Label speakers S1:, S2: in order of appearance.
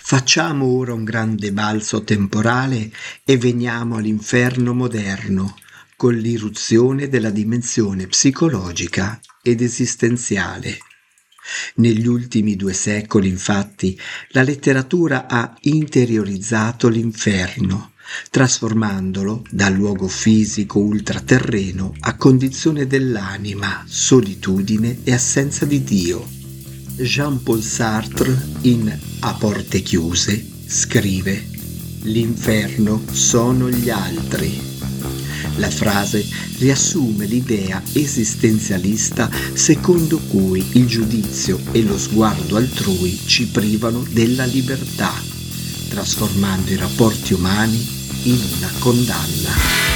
S1: Facciamo ora un grande balzo temporale e veniamo all'inferno moderno, con l'irruzione della dimensione psicologica ed esistenziale. Negli ultimi 2 secoli, infatti, la letteratura ha interiorizzato l'inferno, trasformandolo da luogo fisico ultraterreno a condizione dell'anima, solitudine e assenza di Dio. Jean-Paul Sartre, in A porte chiuse, scrive: «L'inferno sono gli altri». La frase riassume l'idea esistenzialista secondo cui il giudizio e lo sguardo altrui ci privano della libertà, trasformando i rapporti umani in una condanna.